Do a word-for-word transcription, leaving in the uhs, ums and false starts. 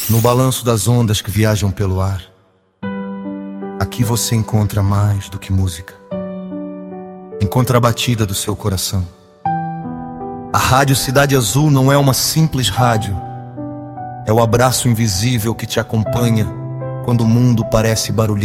No balanço das ondas que viajam pelo ar, aqui você encontra mais do que música. Encontra a batida do seu coração. A Rádio Cidade Azul não é uma simples rádio. É o abraço invisível que te acompanha quando o mundo parece barulhento.